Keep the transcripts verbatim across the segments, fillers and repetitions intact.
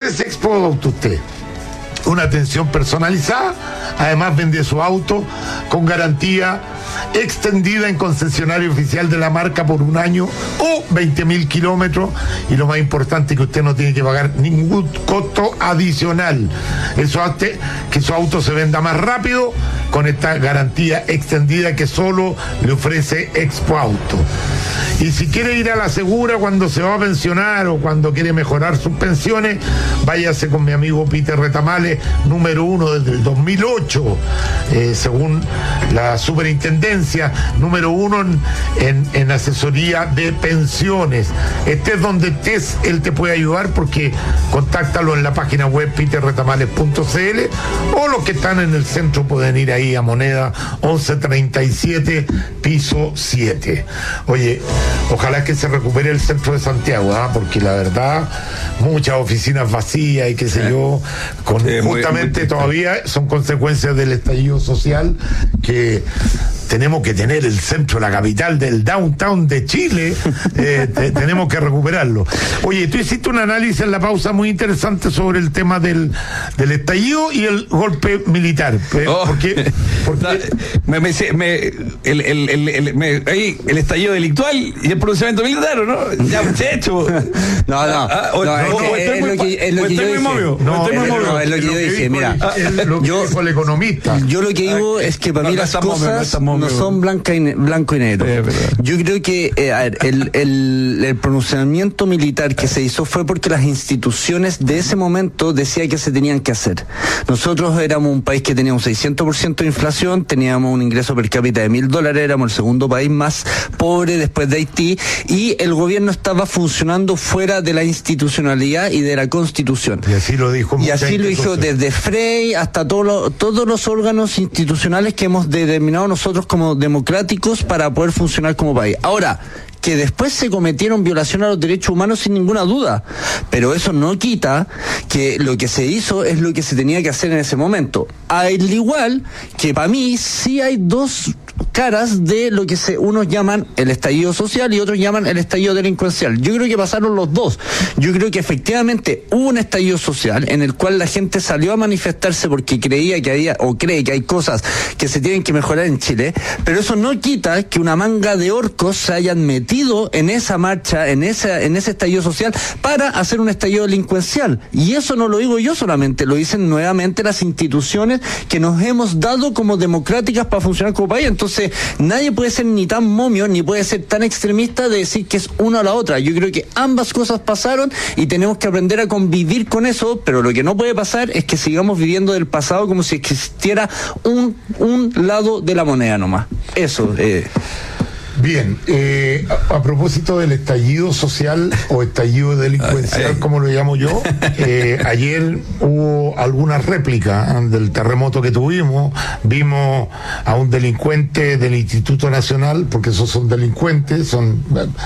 ofrece Expo Auto usted? Una atención personalizada, además vende su auto con garantía extendida en concesionario oficial de la marca por un año o veinte mil kilómetros, y lo más importante, que usted no tiene que pagar ningún costo adicional. Eso hace que su auto se venda más rápido con esta garantía extendida que solo le ofrece Expo Auto. Y si quiere ir a la segura cuando se va a pensionar o cuando quiere mejorar sus pensiones, váyase con mi amigo Peter Retamales, número uno desde el dos mil ocho, eh, según la superintendencia, número uno en, en, en asesoría de pensiones. Estés donde estés, él te puede ayudar, porque contáctalo en la página web peter retamales punto c l, o los que están en el centro pueden ir ahí a Moneda once treinta y siete, piso siete. Oye, ojalá que se recupere el centro de Santiago, ¿eh? Porque la verdad, muchas oficinas vacías y qué sé yo, con, sí, justamente muy, muy todavía son consecuencias del estallido social, que tenemos que tener el centro, la capital del downtown de Chile, eh, te, tenemos que recuperarlo. Oye, tú hiciste un análisis en la pausa muy interesante sobre el tema del, del estallido y el golpe militar. Oh. ¿Por qué? Porque me, me, me, el, el, el, el, me, ahí, el estallido delictual y el pronunciamiento militar, ¿o no? Ya, muchacho. No, no. Ah, o, no, no, es, o que, estoy es, muy, lo que, es lo que yo dije. No, no, estoy muy es, móvil. no, es lo que yo dije, dijo, mira. Es lo que yo, dijo el economista. Yo lo que digo Ay, es que para no, mí no las cosas móvil, no, no son blanca y, blanco y negro. Eh, yo creo que eh, a ver, el, el, el pronunciamiento militar que se hizo fue porque las instituciones de ese momento decían que se tenían que hacer. Nosotros éramos un país que tenía un seiscientos por ciento de inflación, teníamos un ingreso per cápita de mil dólares, éramos el segundo país más pobre después de Haití, y el gobierno estaba funcionando fuera de la institucionalidad y de la Constitución. Y así lo dijo. Y así lo dijo desde Frey hasta todo lo, todos los órganos institucionales que hemos determinado nosotros como democráticos para poder funcionar como país. Ahora, que después se cometieron violaciones a los derechos humanos sin ninguna duda, pero eso no quita que lo que se hizo es lo que se tenía que hacer en ese momento. Al igual que para mí sí hay dos caras de lo que se unos llaman el estallido social y otros llaman el estallido delincuencial. Yo creo que pasaron los dos. Yo creo que efectivamente hubo un estallido social en el cual la gente salió a manifestarse porque creía que había o cree que hay cosas que se tienen que mejorar en Chile, pero eso no quita que una manga de orcos se hayan metido en esa marcha, en esa, en ese estallido social para hacer un estallido delincuencial. Y eso no lo digo yo solamente, lo dicen nuevamente las instituciones que nos hemos dado como democráticas para funcionar como país. Entonces nadie puede ser ni tan momio ni puede ser tan extremista de decir que es una o la otra. Yo creo que ambas cosas pasaron y tenemos que aprender a convivir con eso, pero lo que no puede pasar es que sigamos viviendo del pasado como si existiera un, un lado de la moneda nomás. Eso eh. Bien, eh, a, a propósito del estallido social o estallido delincuencial, como lo llamo yo, eh, ayer hubo alguna réplica del terremoto que tuvimos. Vimos a un delincuente del Instituto Nacional, porque esos son delincuentes, son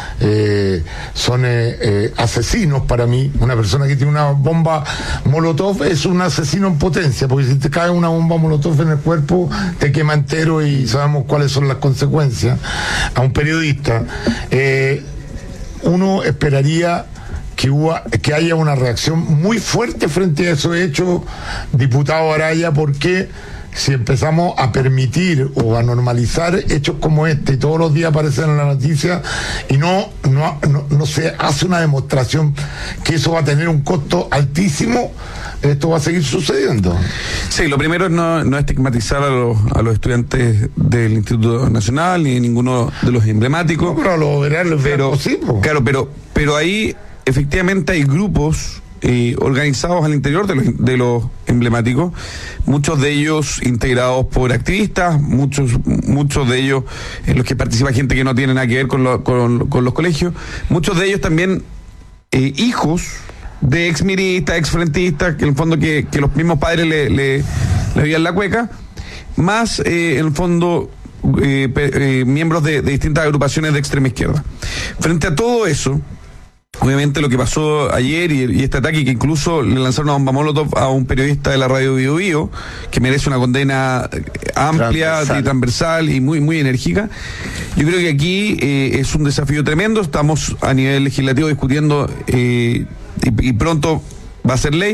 eh, son eh, eh, asesinos para mí. Una persona que tiene una bomba molotov es un asesino en potencia, porque si te cae una bomba molotov en el cuerpo, te quema entero y sabemos cuáles son las consecuencias. A un periodista, eh, uno esperaría que, hubo, que haya una reacción muy fuerte frente a esos hechos, diputado Araya, porque si empezamos a permitir o a normalizar hechos como este y todos los días aparecen en la noticia y no, no, no, no se hace una demostración que eso va a tener un costo altísimo, esto va a seguir sucediendo. Sí, lo primero es no, no estigmatizar a los, a los estudiantes del Instituto Nacional ni ninguno de los emblemáticos. No, pero lo verán, lo verán posible. Claro, pero, pero ahí efectivamente hay grupos eh, organizados al interior de los, de los emblemáticos, muchos de ellos integrados por activistas, muchos, muchos de ellos en los que participa gente que no tiene nada que ver con, lo, con, con los colegios, muchos de ellos también eh, hijos de exmiristas, exfrentistas, que en el fondo que, que los mismos padres le, le, le veían la cueca, más eh, en el fondo eh, eh, miembros de, de distintas agrupaciones de extrema izquierda. Frente a todo eso, obviamente lo que pasó ayer y, y este ataque, que incluso le lanzaron una bomba molotov a un periodista de la radio Bio Bio, que merece una condena amplia, transversal, y, transversal y muy, muy enérgica. Yo creo que aquí eh, es un desafío tremendo. Estamos a nivel legislativo discutiendo eh, y, y pronto va a ser ley